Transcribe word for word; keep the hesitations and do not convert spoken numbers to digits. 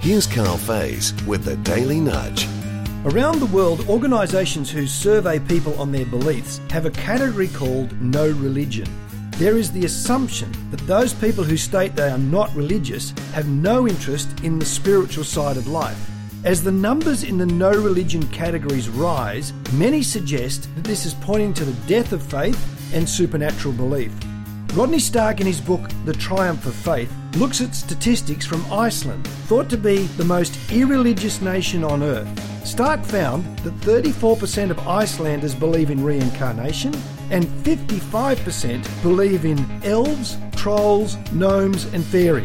Here's Carl Faze with the Daily Nudge. Around the world, organisations who survey people on their beliefs have a category called no religion. There is the assumption that those people who state they are not religious have no interest in the spiritual side of life. As the numbers in the no religion categories rise, many suggest that this is pointing to the death of faith and supernatural belief. Rodney Stark, in his book The Triumph of Faith, looks at statistics from Iceland, thought to be the most irreligious nation on earth. Stark found that thirty-four percent of Icelanders believe in reincarnation and fifty-five percent believe in elves, trolls, gnomes and fairies.